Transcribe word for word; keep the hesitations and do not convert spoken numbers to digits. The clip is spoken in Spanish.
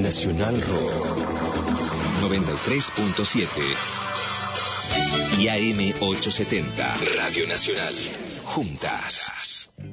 Nacional Rock noventa y tres punto siete y A M ochocientos setenta Radio Nacional. Juntas.